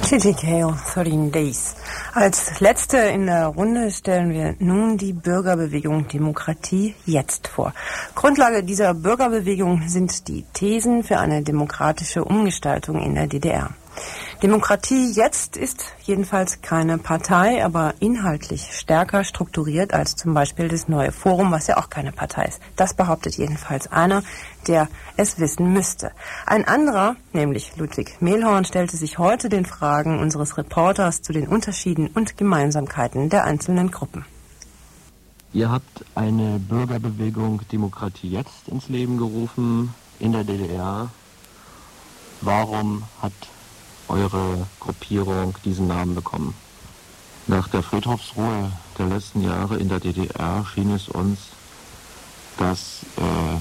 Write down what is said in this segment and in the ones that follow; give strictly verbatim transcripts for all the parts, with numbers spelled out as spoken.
T T K, dreizehn Days. Als letzte in der Runde stellen wir nun die Bürgerbewegung Demokratie jetzt vor. Grundlage dieser Bürgerbewegung sind die Thesen für eine demokratische Umgestaltung in der D D R. Demokratie jetzt ist jedenfalls keine Partei, aber inhaltlich stärker strukturiert als zum Beispiel das Neue Forum, was ja auch keine Partei ist. Das behauptet jedenfalls einer, der es wissen müsste. Ein anderer, nämlich Ludwig Mehlhorn, stellte sich heute den Fragen unseres Reporters zu den Unterschieden und Gemeinsamkeiten der einzelnen Gruppen. Ihr habt eine Bürgerbewegung Demokratie jetzt ins Leben gerufen in der D D R. Warum hat eure Gruppierung diesen Namen bekommen? Nach der Friedhofsruhe der letzten Jahre in der D D R schien es uns, dass äh,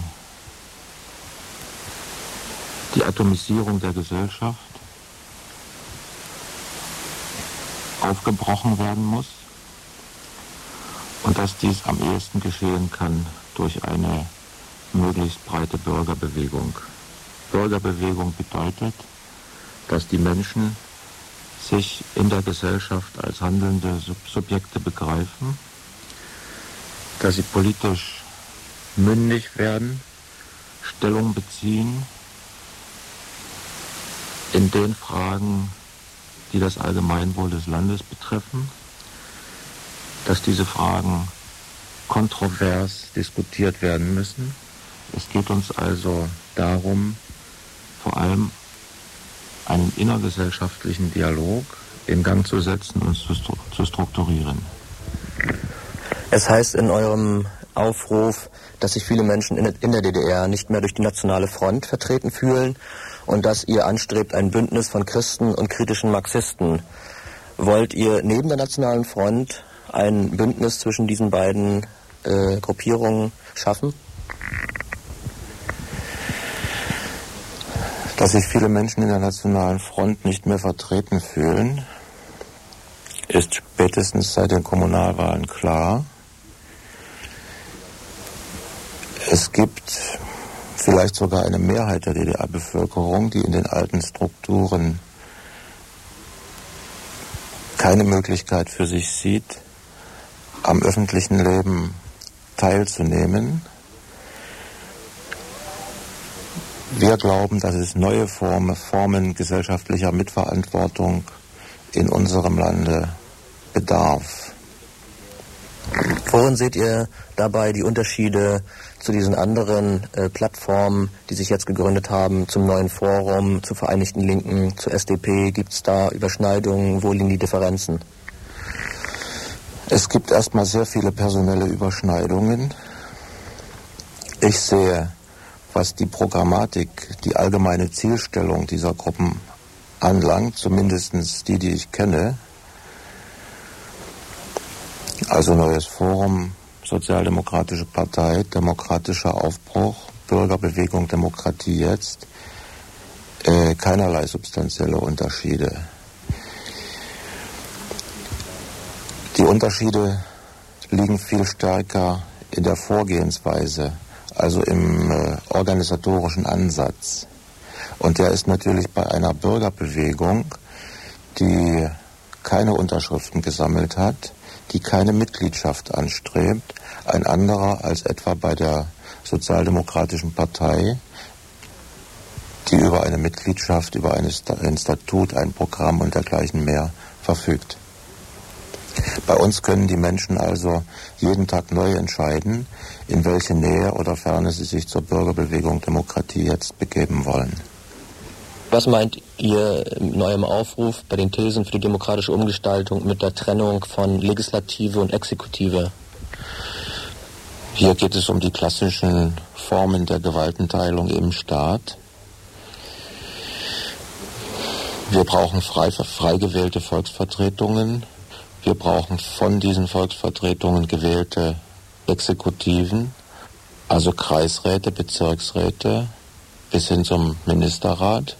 die Atomisierung der Gesellschaft aufgebrochen werden muss und dass dies am ehesten geschehen kann durch eine möglichst breite Bürgerbewegung. Bürgerbewegung bedeutet, dass die Menschen sich in der Gesellschaft als handelnde Subjekte begreifen, dass sie politisch mündig werden, Stellung beziehen in den Fragen, die das Allgemeinwohl des Landes betreffen, dass diese Fragen kontrovers diskutiert werden müssen. Es geht uns also darum, vor allem einen innergesellschaftlichen Dialog in Gang zu setzen und zu, zu strukturieren. Es heißt in eurem Aufruf, dass sich viele Menschen in der D D R nicht mehr durch die Nationale Front vertreten fühlen und dass ihr anstrebt ein Bündnis von Christen und kritischen Marxisten. Wollt ihr neben der Nationalen Front ein Bündnis zwischen diesen beiden äh, Gruppierungen schaffen? Dass sich viele Menschen in der Nationalen Front nicht mehr vertreten fühlen, ist spätestens seit den Kommunalwahlen klar. Es gibt vielleicht sogar eine Mehrheit der D D R-Bevölkerung, die in den alten Strukturen keine Möglichkeit für sich sieht, am öffentlichen Leben teilzunehmen. Wir glauben, dass es neue Formen, Formen gesellschaftlicher Mitverantwortung in unserem Lande bedarf. Worin seht ihr dabei die Unterschiede zu diesen anderen äh, Plattformen, die sich jetzt gegründet haben, zum Neuen Forum, zur Vereinigten Linken, zur S D P? Gibt es da Überschneidungen? Wo liegen die Differenzen? Es gibt erstmal sehr viele personelle Überschneidungen. Ich sehe, was die Programmatik, die allgemeine Zielstellung dieser Gruppen anlangt, zumindest die, die ich kenne, also Neues Forum, Sozialdemokratische Partei, Demokratischer Aufbruch, Bürgerbewegung Demokratie jetzt, äh, keinerlei substanzielle Unterschiede. Die Unterschiede liegen viel stärker in der Vorgehensweise, also im äh, organisatorischen Ansatz. Und der ist natürlich bei einer Bürgerbewegung, die keine Unterschriften gesammelt hat, die keine Mitgliedschaft anstrebt, ein anderer als etwa bei der Sozialdemokratischen Partei, die über eine Mitgliedschaft, über eine Sta- ein Statut, ein Programm und dergleichen mehr verfügt. Bei uns können die Menschen also jeden Tag neu entscheiden, in welche Nähe oder Ferne sie sich zur Bürgerbewegung Demokratie jetzt begeben wollen. Was meint ihr im neuen Aufruf bei den Thesen für die demokratische Umgestaltung mit der Trennung von Legislative und Exekutive? Hier geht es um die klassischen Formen der Gewaltenteilung im Staat. Wir brauchen frei, frei gewählte Volksvertretungen. Wir brauchen von diesen Volksvertretungen gewählte Exekutiven, also Kreisräte, Bezirksräte bis hin zum Ministerrat.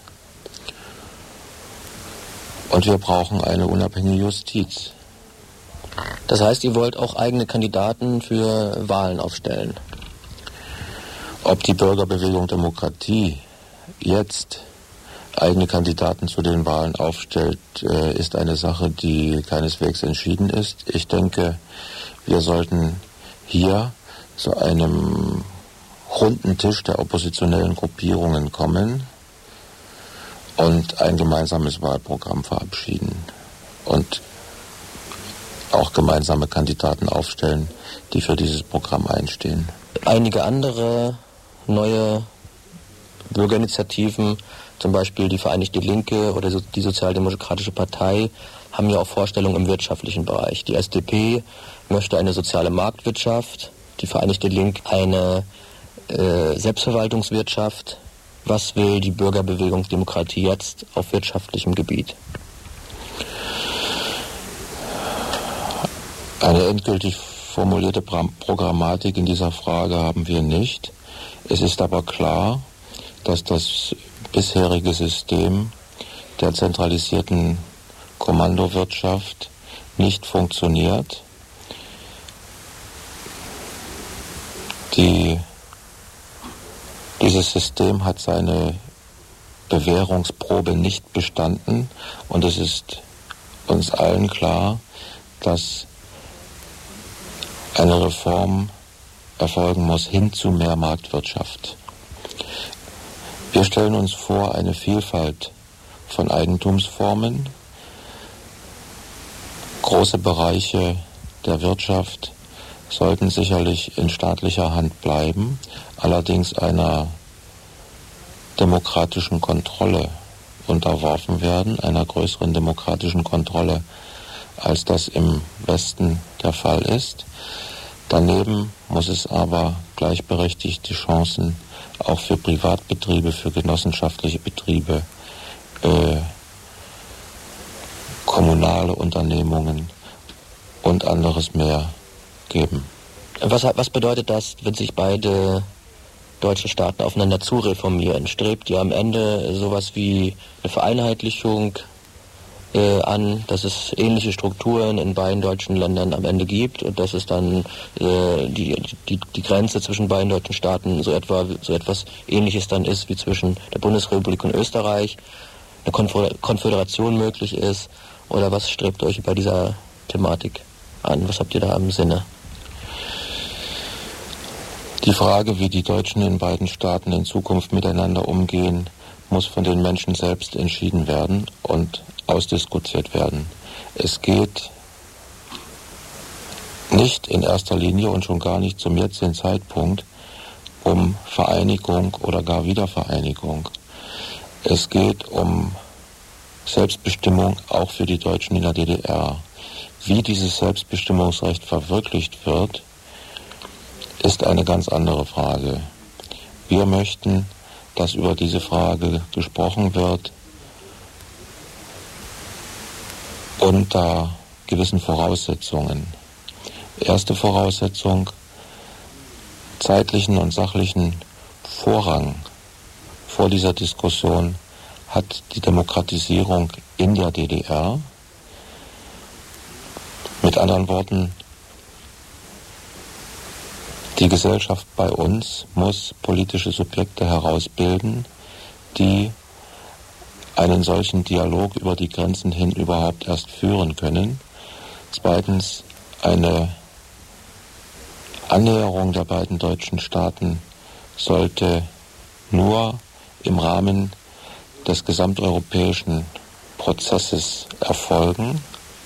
Und wir brauchen eine unabhängige Justiz. Das heißt, ihr wollt auch eigene Kandidaten für Wahlen aufstellen? Ob die Bürgerbewegung Demokratie jetzt eigene Kandidaten zu den Wahlen aufstellt, äh, ist eine Sache, die keineswegs entschieden ist. Ich denke, wir sollten hier zu einem runden Tisch der oppositionellen Gruppierungen kommen und ein gemeinsames Wahlprogramm verabschieden und auch gemeinsame Kandidaten aufstellen, die für dieses Programm einstehen. Einige andere neue Bürgerinitiativen, zum Beispiel die Vereinigte Linke oder die Sozialdemokratische Partei, haben ja auch Vorstellungen im wirtschaftlichen Bereich. Die S D P möchte eine soziale Marktwirtschaft, die Vereinigte Linke eine äh, Selbstverwaltungswirtschaft. Was will die Bürgerbewegung Demokratie jetzt auf wirtschaftlichem Gebiet? Eine endgültig formulierte Programmatik in dieser Frage haben wir nicht. Es ist aber klar, dass das bisherige System der zentralisierten Kommandowirtschaft nicht funktioniert. Die, dieses System hat seine Bewährungsprobe nicht bestanden und es ist uns allen klar, dass eine Reform erfolgen muss hin zu mehr Marktwirtschaft. Wir stellen uns vor eine Vielfalt von Eigentumsformen, große Bereiche der Wirtschaft sollten sicherlich in staatlicher Hand bleiben, allerdings einer demokratischen Kontrolle unterworfen werden, einer größeren demokratischen Kontrolle, als das im Westen der Fall ist. Daneben muss es aber gleichberechtigte Chancen auch für Privatbetriebe, für genossenschaftliche Betriebe, äh, kommunale Unternehmungen und anderes mehr geben. Was, was bedeutet das, wenn sich beide deutsche Staaten aufeinander zureformieren? Strebt ihr am Ende sowas wie eine Vereinheitlichung äh, an, dass es ähnliche Strukturen in beiden deutschen Ländern am Ende gibt und dass es dann äh, die, die, die Grenze zwischen beiden deutschen Staaten so etwa so etwas Ähnliches dann ist wie zwischen der Bundesrepublik und Österreich, eine Konföderation möglich ist? Oder was strebt euch bei dieser Thematik an? Was habt ihr da im Sinne? Die Frage, wie die Deutschen in beiden Staaten in Zukunft miteinander umgehen, muss von den Menschen selbst entschieden werden und ausdiskutiert werden. Es geht nicht in erster Linie und schon gar nicht zum jetzigen Zeitpunkt um Vereinigung oder gar Wiedervereinigung. Es geht um Selbstbestimmung auch für die Deutschen in der D D R. Wie dieses Selbstbestimmungsrecht verwirklicht wird, ist eine ganz andere Frage. Wir möchten, dass über diese Frage gesprochen wird unter gewissen Voraussetzungen. Erste Voraussetzung: zeitlichen und sachlichen Vorrang vor dieser Diskussion hat die Demokratisierung in der D D R. Mit anderen Worten, die Gesellschaft bei uns muss politische Subjekte herausbilden, die einen solchen Dialog über die Grenzen hin überhaupt erst führen können. Zweitens, eine Annäherung der beiden deutschen Staaten sollte nur im Rahmen des gesamteuropäischen Prozesses erfolgen,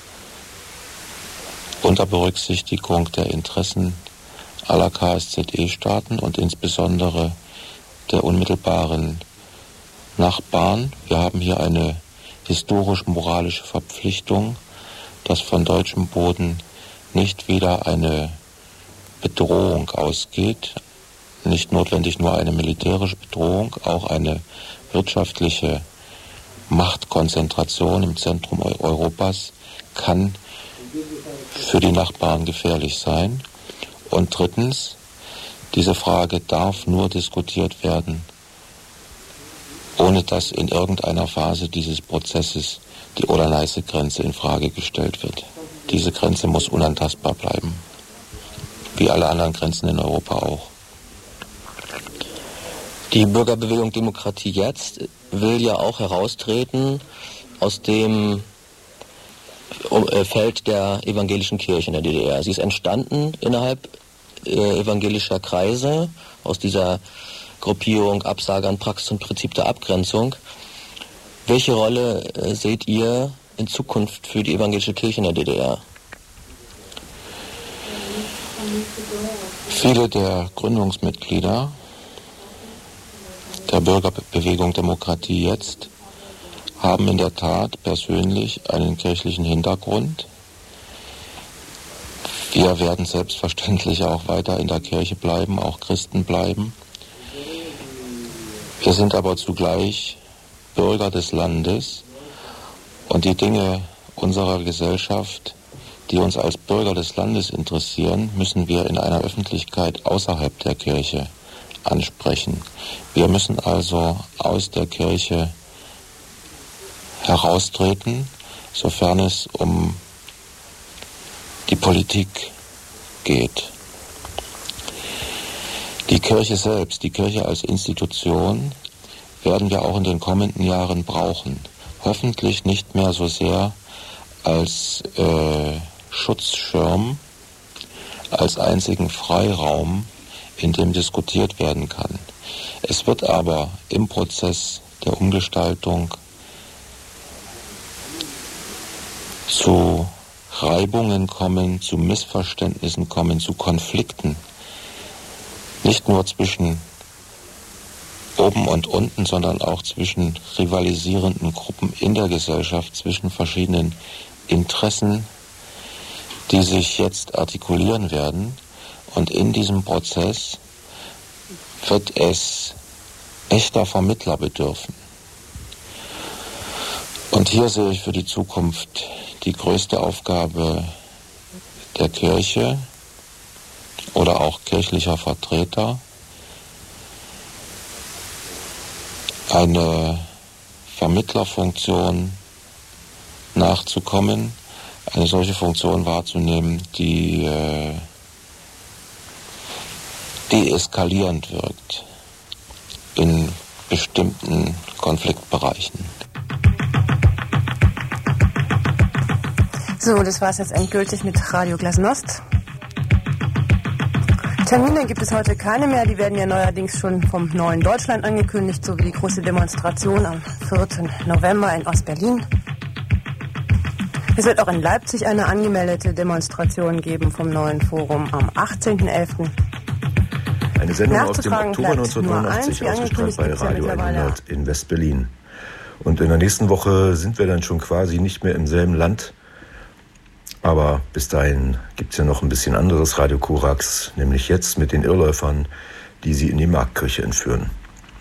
unter Berücksichtigung der Interessen aller K S Z E-Staaten und insbesondere der unmittelbaren Nachbarn. Wir haben hier eine historisch-moralische Verpflichtung, dass von deutschem Boden nicht wieder eine Bedrohung ausgeht, nicht notwendig nur eine militärische Bedrohung, auch eine wirtschaftliche Machtkonzentration im Zentrum Europas kann für die Nachbarn gefährlich sein. Und drittens, diese Frage darf nur diskutiert werden, ohne dass in irgendeiner Phase dieses Prozesses die Oder-Neiße-Grenze in Frage gestellt wird. Diese Grenze muss unantastbar bleiben, wie alle anderen Grenzen in Europa auch. Die Bürgerbewegung Demokratie Jetzt will ja auch heraustreten aus dem Feld der evangelischen Kirche in der D D R. Sie ist entstanden innerhalb äh, evangelischer Kreise, aus dieser Gruppierung Absage an Praxis und Prinzip der Abgrenzung. Welche Rolle äh, seht ihr in Zukunft für die evangelische Kirche in der D D R? Viele der Gründungsmitglieder der Bürgerbewegung Demokratie Jetzt haben in der Tat persönlich einen kirchlichen Hintergrund. Wir werden selbstverständlich auch weiter in der Kirche bleiben, auch Christen bleiben. Wir sind aber zugleich Bürger des Landes und die Dinge unserer Gesellschaft, die uns als Bürger des Landes interessieren, müssen wir in einer Öffentlichkeit außerhalb der Kirche ansprechen. Wir müssen also aus der Kirche heraustreten, sofern es um die Politik geht. Die Kirche selbst, die Kirche als Institution, werden wir auch in den kommenden Jahren brauchen. Hoffentlich nicht mehr so sehr als äh, Schutzschirm, als einzigen Freiraum, in dem diskutiert werden kann. Es wird aber im Prozess der Umgestaltung zu Reibungen kommen, zu Missverständnissen kommen, zu Konflikten. Nicht nur zwischen oben und unten, sondern auch zwischen rivalisierenden Gruppen in der Gesellschaft, zwischen verschiedenen Interessen, die sich jetzt artikulieren werden. Und in diesem Prozess wird es echter Vermittler bedürfen. Und hier sehe ich für die Zukunft die größte Aufgabe der Kirche oder auch kirchlicher Vertreter, eine Vermittlerfunktion nachzukommen, eine solche Funktion wahrzunehmen, die äh, deeskalierend wirkt in bestimmten Konfliktbereichen. So, das war es jetzt endgültig mit Radio Glasnost. Termine gibt es heute keine mehr, die werden ja neuerdings schon vom Neuen Deutschland angekündigt, sowie die große Demonstration am vierten November in Ostberlin. Es wird auch in Leipzig eine angemeldete Demonstration geben vom Neuen Forum am achtzehnten elften Eine Sendung aus dem Oktober neunzehnhundertneunundachtzig, ausgestrahlt bei Radio hundert in West-Berlin. Und in der nächsten Woche sind wir dann schon quasi nicht mehr im selben Land. Aber bis dahin gibt es ja noch ein bisschen anderes Radio Korax, nämlich jetzt mit den Irrläufern, die sie in die Marktkirche entführen.